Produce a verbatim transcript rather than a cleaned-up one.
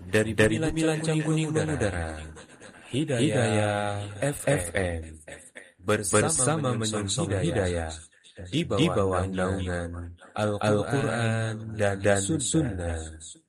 Dari dari bumi lancang kuning mengudara, Hidayah F M bersama menyongsong hidayah di bawah naungan Al-Quran dan, dan Sunnah.